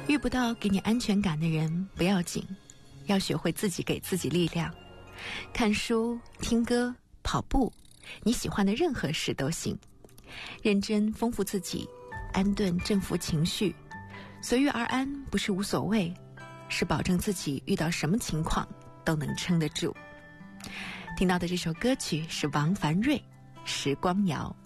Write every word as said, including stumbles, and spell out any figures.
遇不到给你安全感的人不要紧，要学会自己给自己力量。看书、听歌、跑步，你喜欢的任何事都行。认真丰富自己，安顿正负情绪，随遇而安不是无所谓，是保证自己遇到什么情况都能撑得住。听到的这首歌曲是王凡瑞《时光谣》。